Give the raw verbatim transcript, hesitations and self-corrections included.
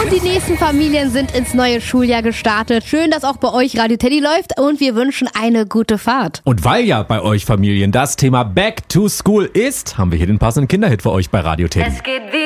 Und die nächsten Familien sind ins neue Schuljahr gestartet. Schön, dass auch bei euch Radio Teddy läuft und wir wünschen eine gute Fahrt. Und weil ja bei euch Familien das Thema Back to School ist, haben wir hier den passenden Kinderhit für euch bei Radio Teddy. Es geht wie